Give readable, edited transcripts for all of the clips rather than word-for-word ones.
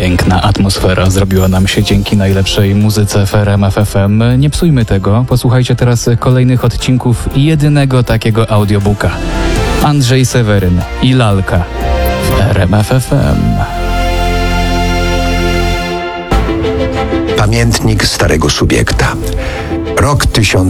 Piękna atmosfera zrobiła nam się dzięki najlepszej muzyce w RMF FM. Nie psujmy tego. Posłuchajcie teraz kolejnych odcinków jedynego takiego audiobooka. Andrzej Seweryn i Lalka w RMF FM. Pamiętnik starego subiekta. Rok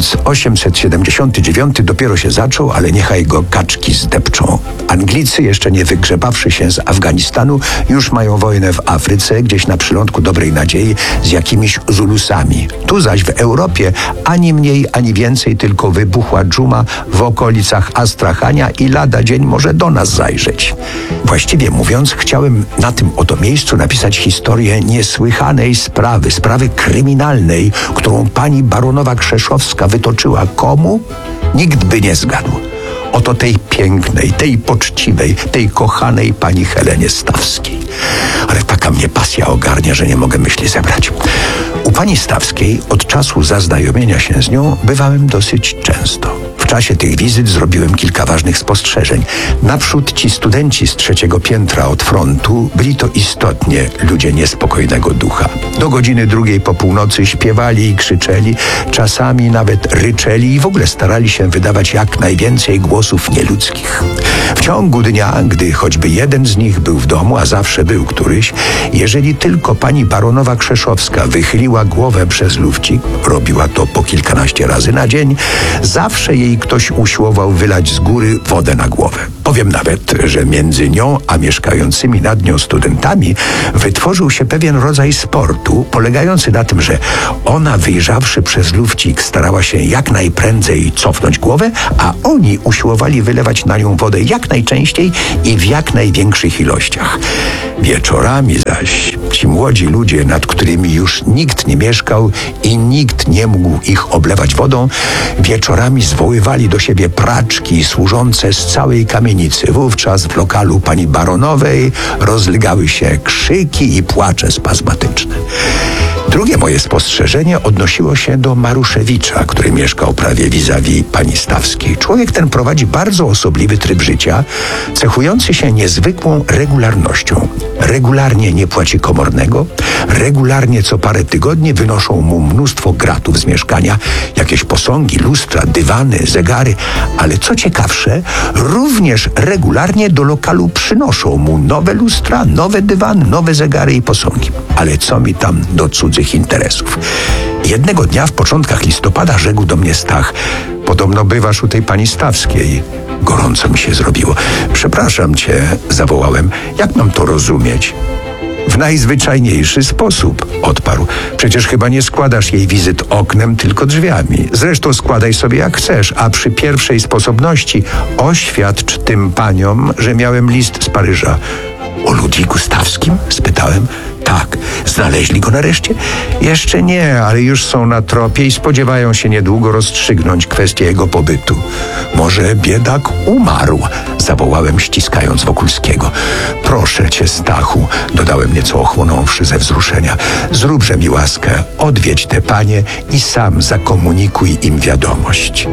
1879 dopiero się zaczął, ale niechaj go kaczki zdepczą. Anglicy, jeszcze nie wygrzebawszy się z Afganistanu, już mają wojnę w Afryce, gdzieś na przylądku Dobrej Nadziei z jakimiś Zulusami. Tu zaś w Europie ani mniej, ani więcej, tylko wybuchła dżuma w okolicach Astrachania i lada dzień może do nas zajrzeć. Właściwie mówiąc, chciałem na tym oto miejscu napisać historię niesłychanej sprawy kryminalnej, którą pani baronowa Krzeszowska wytoczyła komu? Nikt by nie zgadł. Oto tej pięknej, tej poczciwej, tej kochanej pani Helenie Stawskiej. Ale taka mnie pasja ogarnia, że nie mogę myśli zebrać. U pani Stawskiej od czasu zaznajomienia się z nią bywałem dosyć często. W czasie tych wizyt zrobiłem kilka ważnych spostrzeżeń. Naprzód ci studenci z 3. piętra od frontu byli to istotnie ludzie niespokojnego ducha. Do godziny 2 po północy śpiewali i krzyczeli, czasami nawet ryczeli i w ogóle starali się wydawać jak najwięcej głosów nieludzkich. W ciągu dnia, gdy choćby jeden z nich był w domu, a zawsze był któryś, jeżeli tylko pani baronowa Krzeszowska wychyliła głowę przez lufcik, robiła to po kilkanaście razy na dzień, zawsze jej ktoś usiłował wylać z góry wodę na głowę. Powiem nawet, że między nią a mieszkającymi nad nią studentami wytworzył się pewien rodzaj sportu, polegający na tym, że ona, wyjrzawszy przez lufcik, starała się jak najprędzej cofnąć głowę, a oni usiłowali wylewać na nią wodę jak najczęściej i w jak największych ilościach. Wieczorami zaś ci młodzi ludzie, nad którymi już nikt nie mieszkał i nikt nie mógł ich oblewać wodą, wieczorami zwoływali do siebie praczki służące z całej kamienicy. Wówczas w lokalu pani baronowej rozlegały się krzyki i płacze spazmatyczne. Drugie moje spostrzeżenie odnosiło się do Maruszewicza, który mieszkał prawie vis-a-vis pani Stawskiej. Człowiek ten prowadzi bardzo osobliwy tryb życia, cechujący się niezwykłą regularnością. Regularnie nie płaci komornego, regularnie co parę tygodni wynoszą mu mnóstwo gratów z mieszkania, jakieś posągi, lustra, dywany, zegary, ale co ciekawsze, również regularnie do lokalu przynoszą mu nowe lustra, nowe dywany, nowe zegary i posągi. Ale co mi tam do cudzych interesów? Jednego dnia w początkach listopada rzekł do mnie Stach: podobno bywasz u tej pani Stawskiej. Gorąco mi się zrobiło. Przepraszam cię, zawołałem. Jak mam to rozumieć? W najzwyczajniejszy sposób, odparł. Przecież chyba nie składasz jej wizyt oknem, tylko drzwiami. Zresztą składaj sobie jak chcesz, a przy pierwszej sposobności oświadcz tym paniom, że miałem list z Paryża. O Ludwiku Stawskim? Spytałem. Tak. Znaleźli go nareszcie? Jeszcze nie, ale już są na tropie i spodziewają się niedługo rozstrzygnąć kwestię jego pobytu. Może biedak umarł? Zawołałem, ściskając Wokulskiego. Proszę cię, Stachu, dodałem nieco ochłonąwszy ze wzruszenia. Zróbże mi łaskę, odwiedź te panie i sam zakomunikuj im wiadomość.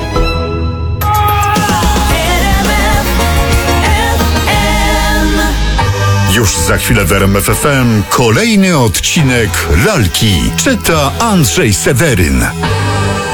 Już za chwilę w RMF FM kolejny odcinek Lalki. Czyta Andrzej Seweryn.